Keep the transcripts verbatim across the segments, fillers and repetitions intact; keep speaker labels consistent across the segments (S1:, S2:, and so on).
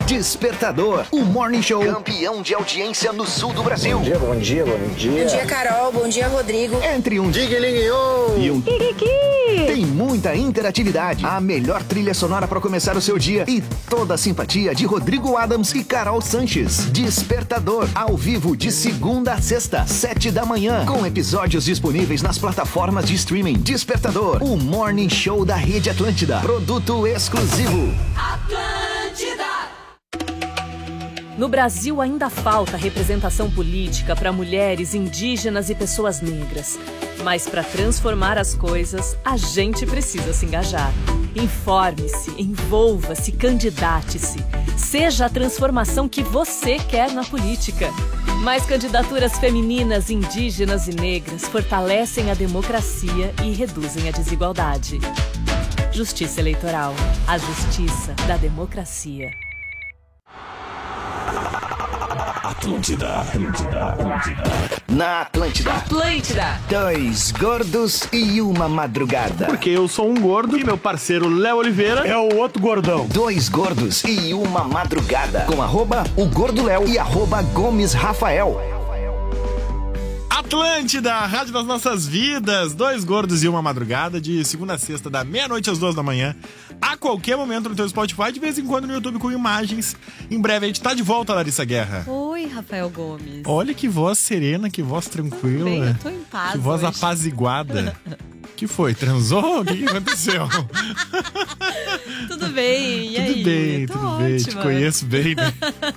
S1: Despertador, o Morning Show campeão de audiência no sul do Brasil.
S2: Bom dia, bom dia, bom dia.
S3: Bom dia, Carol. Bom dia, Rodrigo.
S1: Entre um
S2: Diguelinho
S1: e um Kikiki. Tem muita interatividade, a melhor trilha sonora para começar o seu dia e toda a simpatia de Rodrigo Adams e Carol Sanches. Despertador, ao vivo de segunda a sexta, sete da manhã, com episódios disponíveis nas plataformas de streaming. Despertador, o Morning Show da Rede Atlântida. Produto exclusivo.
S4: Atlântida. No Brasil ainda falta representação política para mulheres, indígenas e pessoas negras. Mas para transformar as coisas, a gente precisa se engajar. Informe-se, envolva-se, candidate-se. Seja a transformação que você quer na política. Mais candidaturas femininas, indígenas e negras fortalecem a democracia e reduzem a desigualdade. Justiça Eleitoral. A justiça da democracia.
S5: Atlântida, Atlântida, Atlântida.
S1: Na Atlântida.
S4: Atlântida.
S1: Dois gordos e uma madrugada.
S6: Porque eu sou um gordo e meu parceiro Léo Oliveira é o outro gordão.
S1: Dois gordos e uma madrugada. Com arroba o Gordo Léo e arroba Gomes Rafael.
S6: Atlântida, a rádio das nossas vidas. Dois gordos e uma madrugada, de segunda a sexta, da meia-noite às duas da manhã. A qualquer momento no teu Spotify, de vez em quando no YouTube com imagens. Em breve a gente tá de volta, Larissa Guerra.
S7: Oi, Rafael Gomes.
S6: Olha que voz serena, que voz tranquila.
S7: Bem, eu tô em paz
S6: que voz
S7: hoje.
S6: apaziguada. Que foi? Transou? O que, que aconteceu?
S7: Tudo bem, e
S6: tudo
S7: aí?
S6: bem,
S7: Tô
S6: tudo
S7: ótima.
S6: bem. Te conheço bem, né?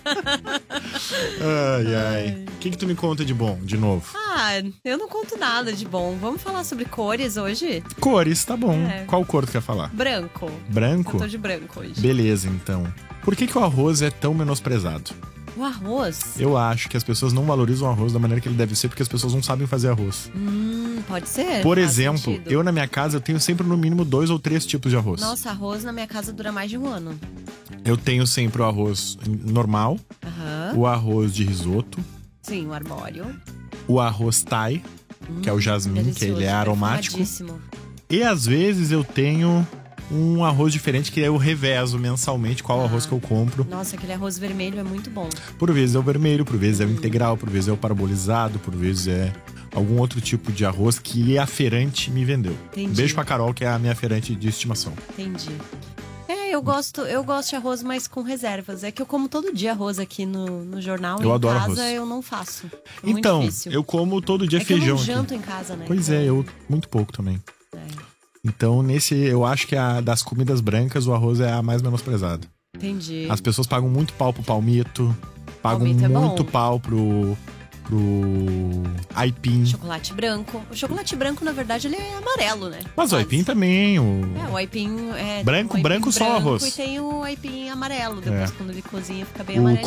S6: Ai, ai. O que, que tu me conta de bom, de novo?
S7: Ah, eu não conto nada de bom. Vamos falar sobre cores hoje?
S6: Cores, tá bom.
S7: É.
S6: Qual cor tu quer falar?
S7: Branco.
S6: Branco?
S7: Eu tô de branco hoje.
S6: Beleza, então. Por que, que o arroz é tão menosprezado?
S7: O arroz?
S6: Eu acho que as pessoas não valorizam o arroz da maneira que ele deve ser, porque as pessoas não sabem fazer arroz.
S7: Hum, pode ser.
S6: Por
S7: Faz
S6: exemplo,
S7: sentido.
S6: eu na minha casa eu tenho sempre no mínimo dois ou três tipos de arroz.
S7: Nossa, arroz na minha casa dura mais de um ano.
S6: Eu tenho sempre o arroz normal,
S7: Aham.
S6: o arroz de risoto,
S7: Sim, o arbóreo.
S6: o arroz thai, que é o jasmim, que ele é aromático.
S7: Perfumadíssimo.
S6: E às vezes eu tenho um arroz diferente, que eu revezo mensalmente qual
S7: Ah.
S6: arroz que eu compro.
S7: Nossa, aquele arroz vermelho é muito bom.
S6: Por vezes é o vermelho, por vezes é o integral, por vezes é o parabolizado, por vezes é algum outro tipo de arroz que a feirante me vendeu.
S7: Entendi.
S6: Beijo pra Carol, que é a minha feirante de estimação.
S7: Entendi. É, eu gosto, eu gosto de arroz, mas com reservas. É que eu como todo dia arroz aqui no, no jornal.
S6: Eu
S7: em
S6: adoro
S7: casa
S6: arroz.
S7: eu não faço. É muito
S6: Então,
S7: difícil.
S6: eu como todo dia
S7: é que
S6: feijão
S7: eu não
S6: aqui.
S7: janto em casa, né?
S6: Pois é, eu muito pouco também.
S7: É,
S6: Então, nesse, eu acho que a das comidas brancas, o arroz é a mais menosprezada.
S7: entendi.
S6: As pessoas pagam muito pau pro palmito, pagam
S7: Palmito é
S6: muito
S7: bom.
S6: pau pro pro aipim.
S7: Chocolate branco. O chocolate branco, na verdade, ele é amarelo, né?
S6: Mas o aipim também, o
S7: É, o aipim é...
S6: Branco,
S7: tem o aipim
S6: branco só o arroz.
S7: E tem o aipim amarelo. Depois,
S6: É.
S7: quando ele cozinha, fica bem
S6: O
S7: amarelo.